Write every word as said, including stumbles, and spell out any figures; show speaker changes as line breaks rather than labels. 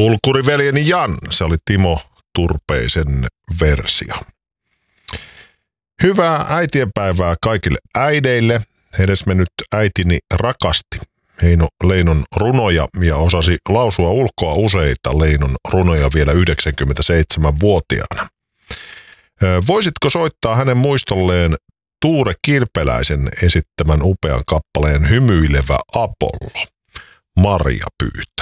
Tulkkuriveljeni Jan, se oli Timo Turpeisen versio. Hyvää äitienpäivää kaikille äideille. Edesmennyt äitini rakasti Heino Leinon runoja ja osasi lausua ulkoa useita Leinon runoja vielä yhdeksänkymmentäseitsemänvuotiaana. Voisitko soittaa hänen muistolleen Tuure Kirpeläisen esittämän upean kappaleen Hymyilevä Apollo? Maria pyytää.